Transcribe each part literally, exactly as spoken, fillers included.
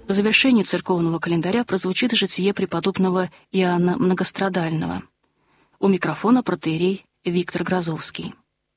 В завершении церковного календаря прозвучит житие преподобного Иоанна Многострадального. У микрофона протоиерей Виктор Грозовский.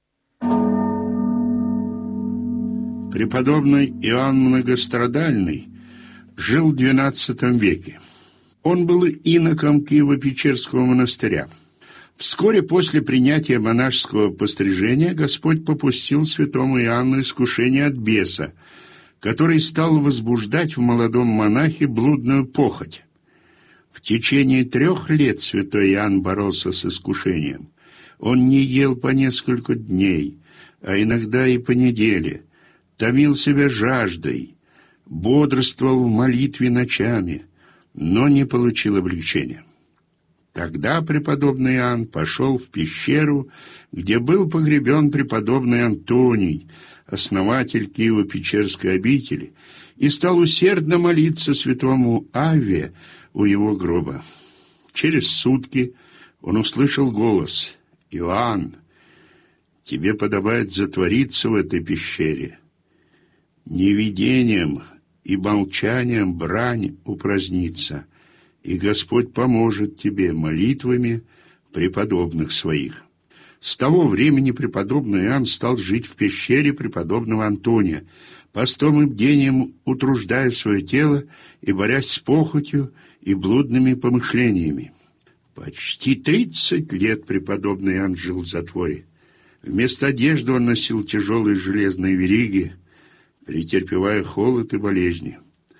Преподобный Иоанн Многострадальный жил в двенадцатом веке. Он был иноком Киево-Печерского монастыря. Вскоре после принятия монашеского пострижения Господь попустил святому Иоанну искушение от беса, который стал возбуждать в молодом монахе блудную похоть. В течение трех лет святой Иоанн боролся с искушением. Он не ел по несколько дней, а иногда и по неделе, томил себя жаждой, бодрствовал в молитве ночами, но не получил облегчения. Тогда преподобный Иоанн пошел в пещеру, где был погребен преподобный Антоний, основатель Киево-Печерской обители, и стал усердно молиться святому Авве у его гроба. Через сутки он услышал голос: «Иоанн, тебе подобает затвориться в этой пещере. Не видением и молчанием брань упразднится, и Господь поможет тебе молитвами преподобных своих». С того времени преподобный Иоанн стал жить в пещере преподобного Антония, постом и бдением утруждая свое тело и борясь с похотью и блудными помышлениями. Почти тридцать лет преподобный Иоанн жил в затворе. Вместо одежды он носил тяжелые железные вериги, претерпевая холод и болезни.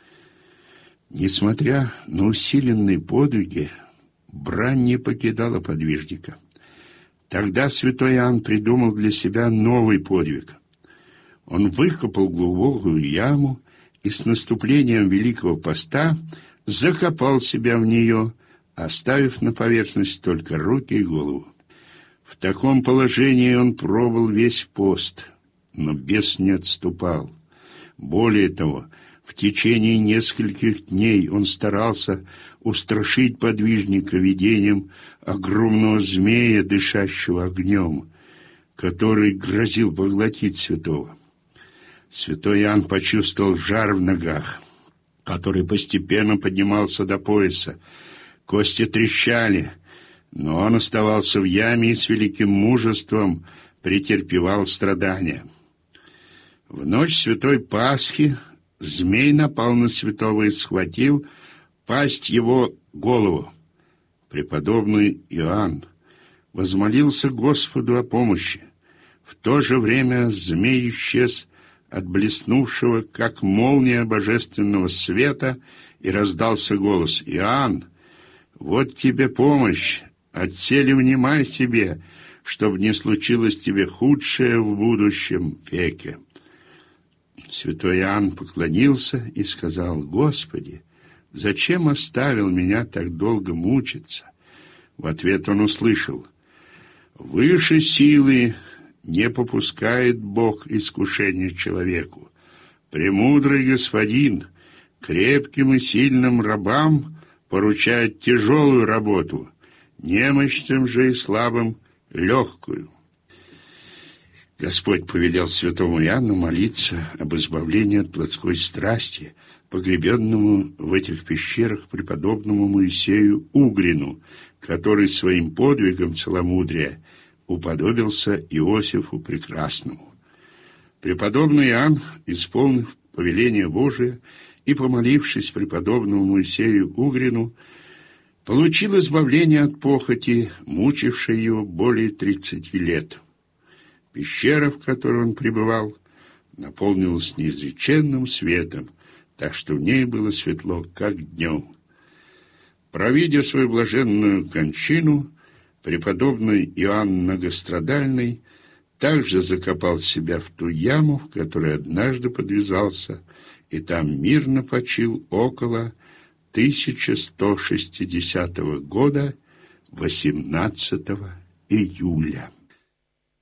Несмотря на усиленные подвиги, брань не покидала подвижника. Тогда святой Иоанн придумал для себя новый подвиг. Он выкопал глубокую яму и с наступлением Великого Поста закопал себя в нее, оставив на поверхность только руки и голову. В таком положении он пробыл весь пост, но бес не отступал. Более того, в течение нескольких дней он старался устрашить подвижника видением огромного змея, дышащего огнем, который грозил поглотить святого. Святой Иоанн почувствовал жар в ногах, который постепенно поднимался до пояса. Кости трещали, но он оставался в яме и с великим мужеством претерпевал страдания. В ночь Святой Пасхи змей напал на святого и схватил пасть его голову. Преподобный Иоанн возмолился Господу о помощи. В то же время змей исчез от блеснувшего, как молния, божественного света, и раздался голос: «Иоанн, вот тебе помощь, отсели внимай себе, чтобы не случилось тебе худшее в будущем веке». Святой Иоанн поклонился и сказал: «Господи, зачем оставил меня так долго мучиться?» В ответ он услышал: «Выше силы не попускает Бог искушения человеку. Премудрый Господин крепким и сильным рабам поручает тяжелую работу, немощным же и слабым — легкую». Господь повелел святому Иоанну молиться об избавлении от плотской страсти, погребенному в этих пещерах преподобному Моисею Угрину, который своим подвигом целомудрия уподобился Иосифу Прекрасному. Преподобный Иоанн, исполнив повеление Божие и помолившись преподобному Моисею Угрину, получил избавление от похоти, мучившей его более тридцати лет. Пещера, в которой он пребывал, наполнилась неизреченным светом, так что в ней было светло, как днем. Провидя свою блаженную кончину, преподобный Иоанн Многострадальный также закопал себя в ту яму, в которой однажды подвязался, и там мирно почил около тысяча сто шестидесятого года, восемнадцатого июля.